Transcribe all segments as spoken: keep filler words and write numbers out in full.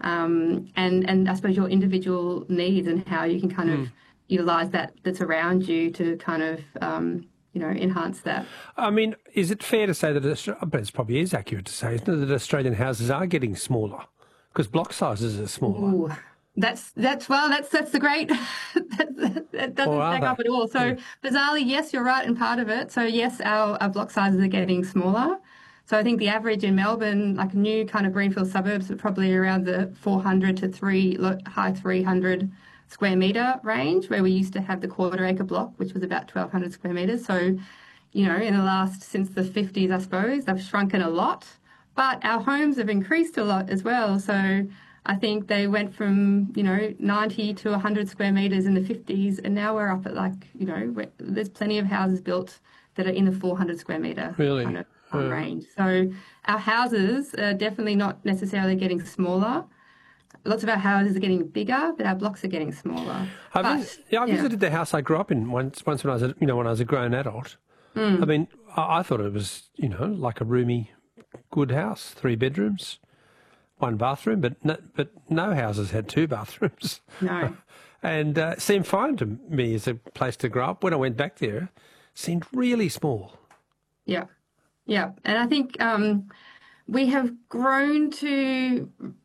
um, and, and I suppose your individual needs and how you can kind Mm. of utilise that that's around you to kind of, um, you know, enhance that. I mean, is it fair to say that, Austra- but it probably is accurate to say, isn't it, that Australian houses are getting smaller because block sizes are smaller? Ooh, that's that's well, that's that's the great. that, that doesn't Or are stack they? up at all. So Yeah. bizarrely, yes, you're right in part of it. So yes, our, our block sizes are getting smaller. So I think the average in Melbourne, like new kind of greenfield suburbs, are probably around the four hundred to three lo- high three hundred square metre range, where we used to have the quarter acre block, which was about twelve hundred square metres. So, you know, in the last, since the fifties, I suppose, they've shrunken a lot. But our homes have increased a lot as well. So I think they went from, you know, ninety to one hundred square metres in the fifties, and now we're up at like, you know, we're- there's plenty of houses built that are in the four hundred square metre Really? kind of um, Uh, range. So our houses are definitely not necessarily getting smaller. Lots of our houses are getting bigger, but our blocks are getting smaller. I, But vis- yeah, I yeah. visited the house I grew up in once, once when I was, a, you know, when I was a grown adult. Mm. I mean, I, I thought it was, you know, like a roomy, good house, three bedrooms, one bathroom, but no, but no houses had two bathrooms. No. And uh, it seemed fine to me as a place to grow up. When I went back there, it seemed really small. Yeah. Yeah. And I think um, we have grown to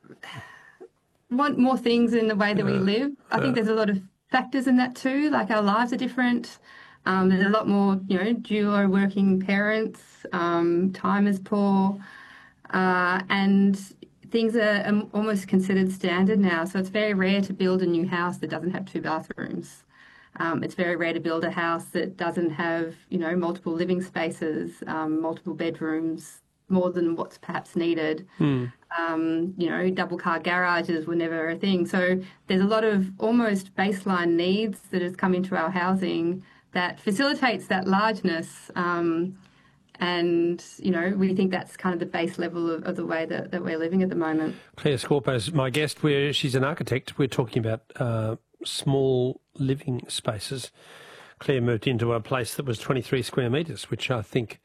want more things in the way that we live. I think there's a lot of factors in that too. Like our lives are different. Um, there's a lot more, you know, duo working parents. Um, time is poor. Uh, and things are um, almost considered standard now. So it's very rare to build a new house that doesn't have two bathrooms. Um, it's very rare to build a house that doesn't have, you know, multiple living spaces, um, multiple bedrooms, more than what's perhaps needed. Mm. Um, you know, double car garages were never a thing. So there's a lot of almost baseline needs that has come into our housing that facilitates that largeness. Um, and, you know, we think that's kind of the base level of, of the way that, that we're living at the moment. Claire Scorpo is my guest. Where she's an architect. We're talking about uh, small living spaces. Claire moved into a place that was twenty-three square metres, which I think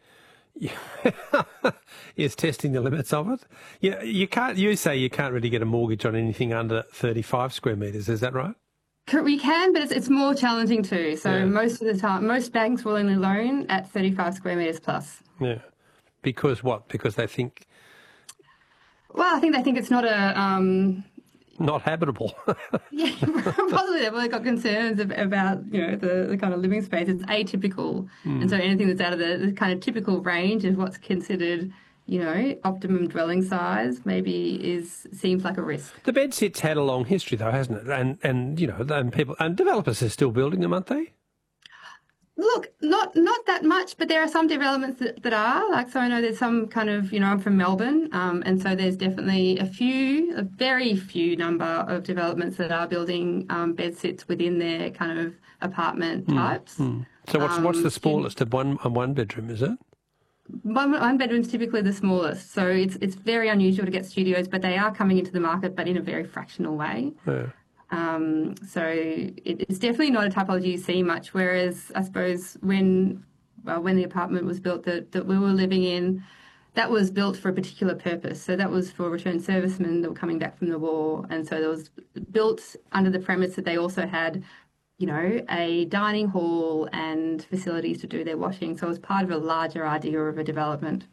is testing the limits of it. You, you can't. You say you can't really get a mortgage on anything under thirty-five square metres. Is that right? We can, but it's, it's more challenging too. So Yeah. most of the time, most banks will only loan at thirty-five square metres plus. Yeah. Because what? Because they think Well, I think they think it's not a... Um, not habitable. yeah, possibly they've really got concerns ab- about, you know, the, the kind of living space. It's atypical. And so anything that's out of the, the kind of typical range of what's considered, you know, optimum dwelling size maybe is seems like a risk. The bed sit's had a long history, though, hasn't it? And and you know, and people and developers are still building them, aren't they? Look, not not that much, but there are some developments that, that are. Like, so I know there's some kind of, you know, I'm from Melbourne, um, and so there's definitely a few, a very few number of developments that are building um, bed sits within their kind of apartment types. So what's what's Um, the smallest? A one a one bedroom, is it? One, one bedroom's typically the smallest, so it's it's very unusual to get studios, but they are coming into the market, but in a very fractional way. Yeah. Um, so it, it's definitely not a typology you see much. Whereas I suppose when well, when the apartment was built that, that we were living in, that was built for a particular purpose. So that was for returned servicemen that were coming back from the war, and so it was built under the premise that they also had, you know, a dining hall and facilities to do their washing. So it was part of a larger idea of a development.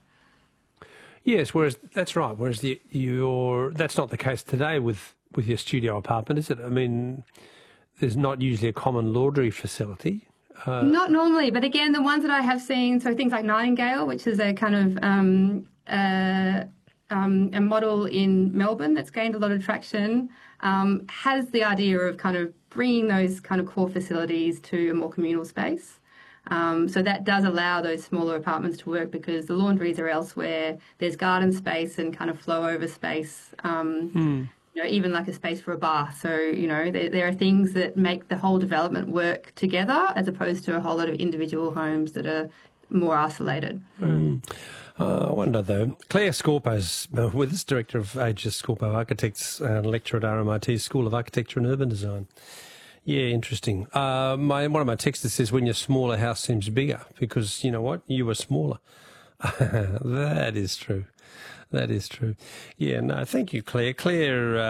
Yes, whereas that's right. Whereas the your that's not the case today with, with your studio apartment, is it? I mean, there's not usually a common laundry facility. Uh, Not normally, but again, the ones that I have seen, so things like Nightingale, which is a kind of um, uh, um, a model in Melbourne that's gained a lot of traction, um, has the idea of kind of bringing those kind of core facilities to a more communal space. Um, so that does allow those smaller apartments to work because the laundries are elsewhere. There's garden space and kind of flow over space. Um, mm. You know, even like a space for a bath. So, you know, there, there are things that make the whole development work together as opposed to a whole lot of individual homes that are more isolated. Mm. Uh, I wonder, though. Claire Scorpo's with us, Director of Aegis Scorpo Architects and lecturer at R M I T School of Architecture and Urban Design. Yeah, interesting. Uh, my one of my texters says when you're smaller, house seems bigger because, you know what, you were smaller. That is true. That is true. Yeah, no, thank you, Claire. Claire... Uh,